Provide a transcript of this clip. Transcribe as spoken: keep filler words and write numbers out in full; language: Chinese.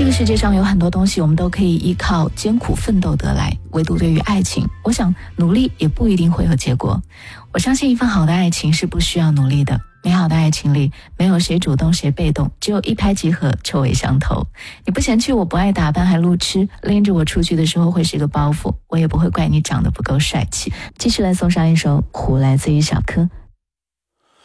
这个世界上有很多东西我们都可以依靠艰苦奋斗得来，唯独对于爱情，我想努力也不一定会有结果。我相信一份好的爱情是不需要努力的，美好的爱情里没有谁主动谁被动，只有一拍即合，臭味相投。你不嫌弃我不爱打扮还路痴，拎着我出去的时候会是个包袱，我也不会怪你长得不够帅气。继续来送上一首《苦》，来自于小柯。